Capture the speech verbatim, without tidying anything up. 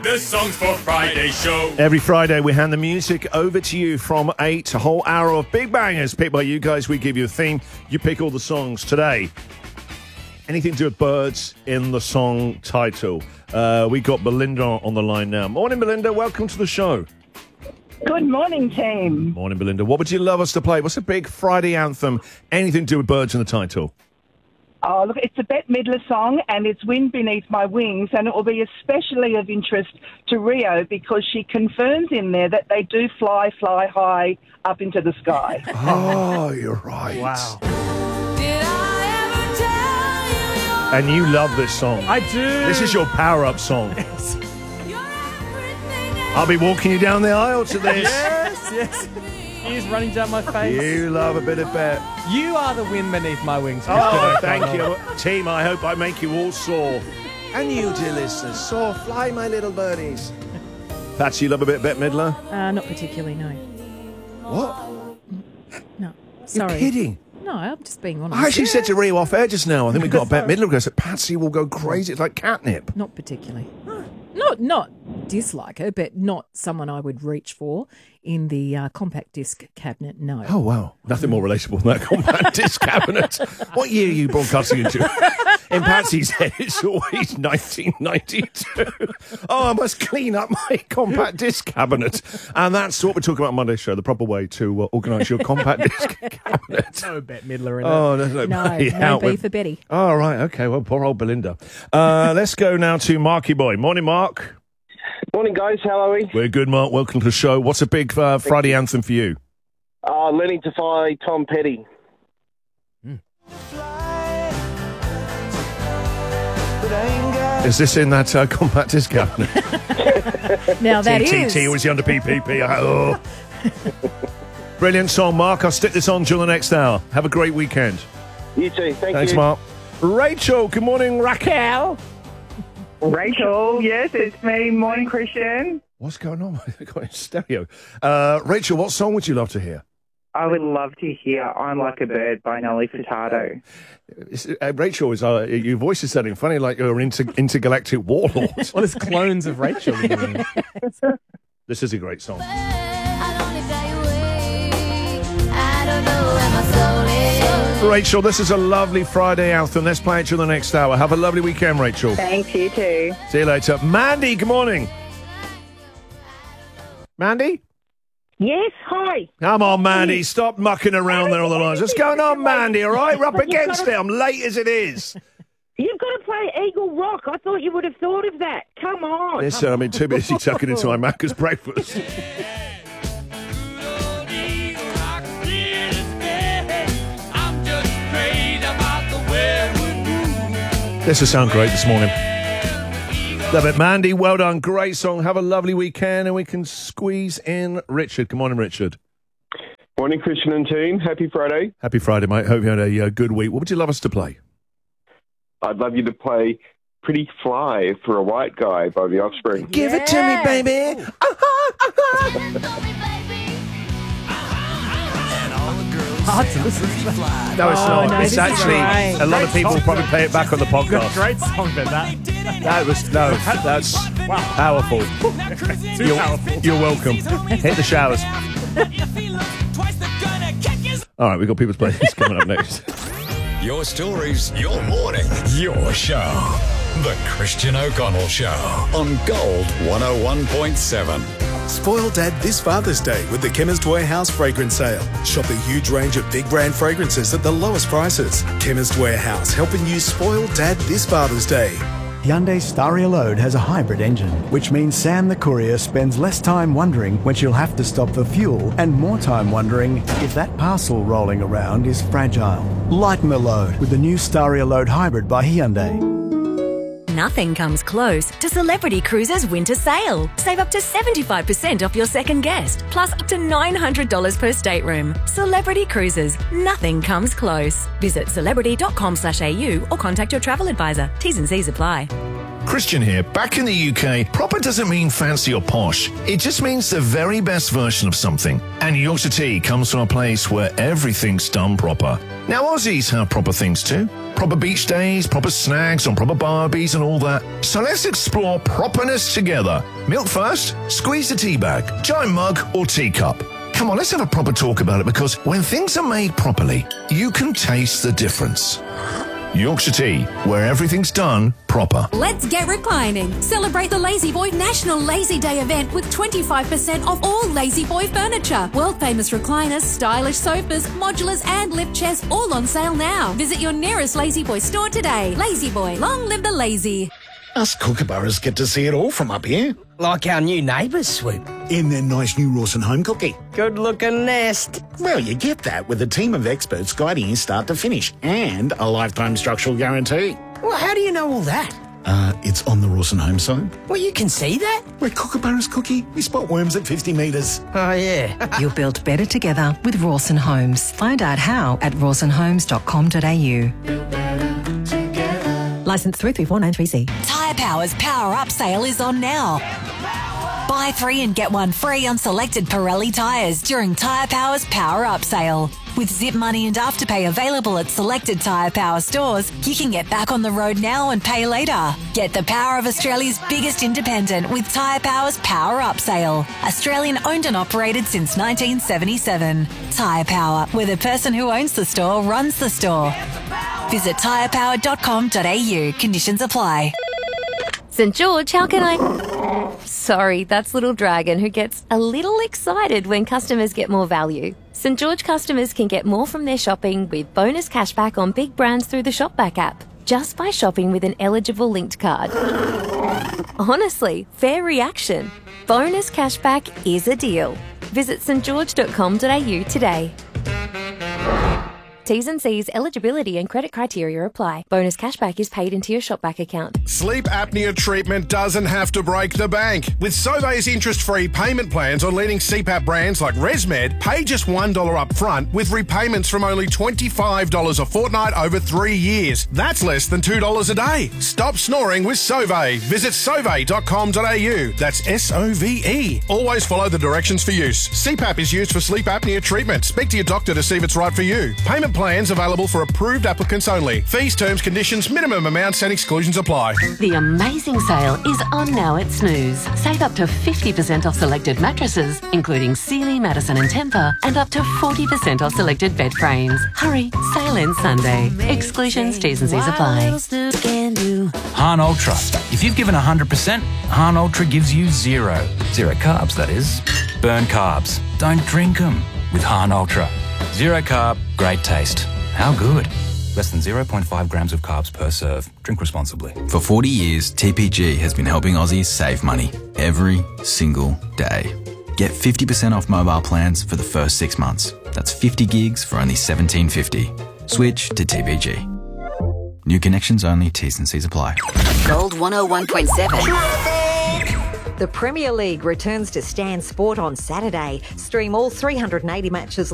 The Songs for Friday show. Every Friday, we hand the music over to you from eight. A whole hour of big bangers picked by you guys. We give you a theme. You pick all the songs. Today, anything to do with birds in the song title. Uh, we got Belinda on the line now. Morning, Belinda. Welcome to the show. Good morning, team. Morning, Belinda. What would you love us to play? What's a big Friday anthem? Anything to do with birds in the title? Oh, look, it's a Bette Midler song, and it's Wind Beneath My Wings, and it will be especially of interest to Rio because she confirms in there that they do fly, fly high up into the sky. Oh, you're right. Wow. And you love this song. I do. This is your power-up song. I'll be walking you down the aisle to this. Yes, yes. Tears running down my face. You love a bit of Bette. You are the wind beneath my wings. Oh, thank you. Team, I hope I make you all sore. And you, dear listeners, soar, fly, my little birdies. Patsy, you love a bit of Bette Midler? Uh, not particularly, no. What? No. Sorry. You're kidding. No, I'm just being honest. I actually said to Rio off air just now, I think we got a Bette Midler because Patsy will go crazy. It's like catnip. Not particularly. Not not dislike her, but not someone I would reach for in the uh, compact disc cabinet, no. Oh, wow. Nothing more relatable than that compact disc cabinet. What year are you broadcasting into? In Patsy's head, it's always nineteen ninety-two. Oh, I must clean up my compact disc cabinet. And that's what we're talking about on Monday's show, the proper way to uh, organise your compact disc cabinet. No Bette Midler in Oh, it. no, no, No, yeah, no we're- B for Betty. Oh, right. Okay. Well, poor old Belinda. Uh, let's go now to Marky Boy. Morning, Mark. Morning, guys. How are we? We're good, Mark. Welcome to the show. What's a big uh, Friday anthem for you? Uh, Learning to Fly, Tom Petty. Is this in that uh, compact disc cabinet? Now that T is... T T was he under P P P? Oh. Brilliant song, Mark. I'll stick this on during the next hour. Have a great weekend. You too. Thank Thanks, you. Mark. Rachel, good morning, Raquel. Rachel, yes, it's me. Morning, Christian. What's going on? I got it in stereo. Uh, Rachel, what song would you love to hear? I would love to hear I'm Like a Bird by Nelly Furtado. Is- uh, Rachel, is uh, your voice is sounding funny, like you're inter- intergalactic warlord. Well, there's clones of Rachel in the room. This is a great song. Rachel, this is a lovely Friday anthem. Let's play it to the next hour. Have a lovely weekend, Rachel. Thanks, you too. See you later. Mandy, good morning. Mandy? Yes, hi. Come on, Mandy. Stop mucking around there on the lines. What's going on, Mandy, all right? We're up against it. I'm late as it is. You've got to play Eagle Rock. I thought you would have thought of that. Come on. Listen, I'm too busy tucking into my Macca's breakfast. This will sound great this morning. Love it, Mandy. Well done. Great song. Have a lovely weekend, and we can squeeze in Richard. Good morning, Richard. Morning, Christian and team. Happy Friday. Happy Friday, mate. Hope you had a uh, good week. What would you love us to play? I'd love you to play Pretty Fly for a White Guy by The Offspring. Give it to me, baby. Hard to listen to that. No, it's Oh, not. no, it's this is actually, great. a lot of people will probably play it back on the podcast. Great song, but that. That was, no, that's powerful. Too You're, powerful. you're welcome. Hit the showers. All right, we've got people's places coming up next. Your stories, your morning, your show. The Christian O'Connell Show on Gold one oh one point seven. Spoil Dad this Father's Day with the Chemist Warehouse Fragrance Sale. Shop a huge range of big brand fragrances at the lowest prices. Chemist Warehouse, helping you spoil Dad this Father's Day. Hyundai Staria Load has a hybrid engine, which means Sam the courier spends less time wondering when she'll have to stop for fuel and more time wondering if that parcel rolling around is fragile. Lighten the load with the new Staria Load Hybrid by Hyundai. Nothing comes close to Celebrity Cruises' winter sale. Save up to seventy-five percent off your second guest, plus up to nine hundred dollars per stateroom. Celebrity Cruises. Nothing comes close. Visit celebrity dot com slash a u or contact your travel advisor. T's and C's apply. Christian here. Back in the U K, proper doesn't mean fancy or posh. It just means the very best version of something. And Yorkshire Tea comes from a place where everything's done proper. Now, Aussies have proper things too. Proper beach days, proper snags on proper barbies and all that. So let's explore properness together. Milk first, squeeze the tea bag, giant mug or teacup. Come on, let's have a proper talk about it, because when things are made properly, you can taste the difference. Yorkshire Tea, where everything's done proper. Let's get reclining. Celebrate the Lazy Boy National Lazy Day event with twenty-five percent off all Lazy Boy furniture. World famous recliners, stylish sofas, modulars and lift chairs all on sale now. Visit your nearest Lazy Boy store today. Lazy Boy, long live the lazy. Us kookaburras get to see it all from up here. Like our new neighbours, Swoop. In their nice new Rawson home cookie. Good-looking nest. Well, you get that with a team of experts guiding you start to finish and a lifetime structural guarantee. Well, how do you know all that? Uh, it's on the Rawson home site. Well, you can see that? Where kookaburras cookie, we spot worms at fifty metres. Oh, yeah. You'll build better together with Rawson Homes. Find out how at rawson homes dot com dot a u. Licence three three four nine three C. Tyre Power's Power Up sale is on now. Buy three and get one free on selected Pirelli tyres during Tyre Power's Power Up sale. With Zip Money and Afterpay available at selected Tyre Power stores, you can get back on the road now and pay later. Get the power of Australia's biggest independent with Tyre Power's Power Up sale. Australian owned and operated since nineteen seventy-seven. Tyre Power, where the person who owns the store runs the store. Visit tyre power dot com dot a u. Conditions apply. St George, how can I... Sorry, that's Little Dragon, who gets a little excited when customers get more value. St George customers can get more from their shopping with bonus cashback on big brands through the Shopback app, just by shopping with an eligible linked card. Honestly, fair reaction. Bonus cashback is a deal. Visit st george dot com dot a u today. T's and C's, eligibility and credit criteria apply. Bonus cashback is paid into your Shopback account. Sleep apnea treatment doesn't have to break the bank. With Sauve's interest-free payment plans on leading C PAP brands like ResMed, pay just one dollar up front with repayments from only twenty-five dollars a fortnight over three years. That's less than two dollars a day. Stop snoring with Sauve. Visit sauve dot com dot a u. That's S O V E. Always follow the directions for use. C PAP is used for sleep apnea treatment. Speak to your doctor to see if it's right for you. Payment plans available for approved applicants only. Fees, terms, conditions, minimum amounts and exclusions apply. The amazing sale is on now at Snooze. Save up to fifty percent off selected mattresses, including Sealy, Madison and Tempur, and up to forty percent off selected bed frames. Hurry, sale ends Sunday. Exclusions, T's and C's apply. Han Ultra. If you've given one hundred percent, Han Ultra gives you zero. Zero carbs, that is. Burn carbs. Don't drink them with Han Ultra. Zero carb, great taste. How good? Less than zero point five grams of carbs per serve. Drink responsibly. For forty years, T P G has been helping Aussies save money every single day. Get fifty percent off mobile plans for the first six months. That's fifty gigs for only seventeen fifty. Switch to T P G. New connections only, T's and C's apply. Gold one oh one point seven. The Premier League returns to Stan Sport on Saturday. Stream all three hundred eighty matches